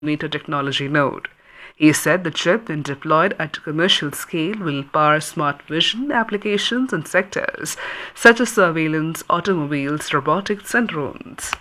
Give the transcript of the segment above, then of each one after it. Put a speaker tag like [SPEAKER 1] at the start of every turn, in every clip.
[SPEAKER 1] technology node. He said the chip, when deployed at commercial scale, will power smart vision applications in sectors such as surveillance, automobiles, robotics, and drones.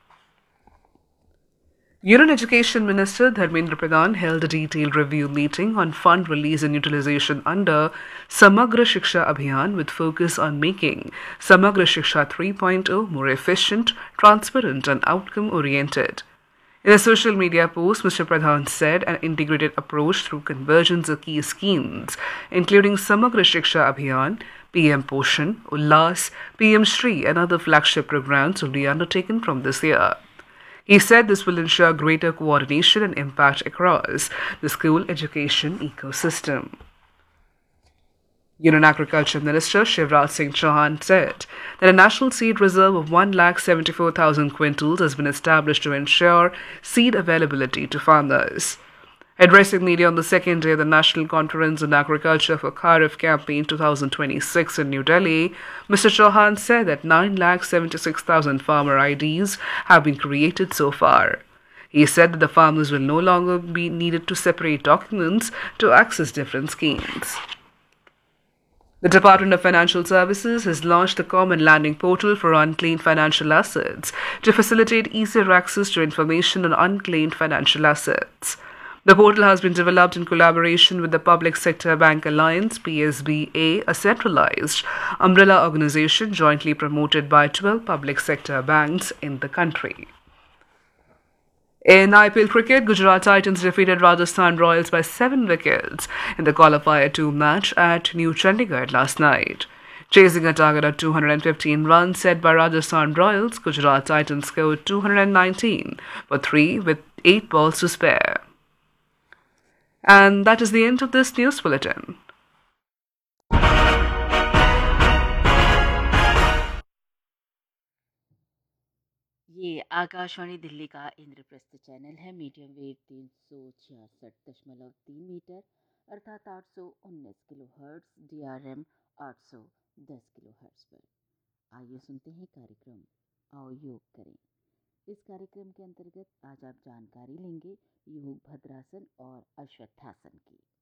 [SPEAKER 1] Union Education Minister Dharmendra Pradhan held a detailed review meeting on fund release and utilization under Samagra Shiksha Abhiyan with focus on making Samagra Shiksha 3.0 more efficient, transparent, and outcome oriented. In a social media post, Mr. Pradhan said an integrated approach through convergence of key schemes, including Samagra Shiksha Abhiyan, PM Poshan, Ullas, PM Shri, and other flagship programs will be undertaken from this year. He said this will ensure greater coordination and impact across the school education ecosystem. Union Agriculture Minister Shivraj Singh Chauhan said that a national seed reserve of 1,74,000 quintals has been established to ensure seed availability to farmers. Addressing media on the second day of the National Conference on Agriculture for Kharif Campaign 2026 in New Delhi, Mr. Chauhan said that 9,76,000 farmer IDs have been created so far. He said that the farmers will no longer be needed to separate documents to access different schemes. The Department of Financial Services has launched the Common Landing Portal for unclaimed financial assets to facilitate easier access to information on unclaimed financial assets. The portal has been developed in collaboration with the Public Sector Bank Alliance (PSBA), a centralized umbrella organization jointly promoted by 12 public sector banks in the country. In IPL cricket, Gujarat Titans defeated Rajasthan Royals by 7 wickets in the qualifier 2 match at New Chandigarh last night. Chasing a target of 215 runs set by Rajasthan Royals, Gujarat Titans scored 219 for 3 with 8 balls to spare. And that is the end of this news bulletin.
[SPEAKER 2] ये आकाशवाणी दिल्ली का Indraprastha channel है। Medium wave 366.3 metre अर्थात 819 kilo hertz, DRM 810 kilo hertz पर। आइए सुनते हैं कार्यक्रम आओ योग करें। इस कार्यक्रम के अंतर्गत आज आप जानकारी लेंगे योग भद्रासन और अश्वत्थासन की।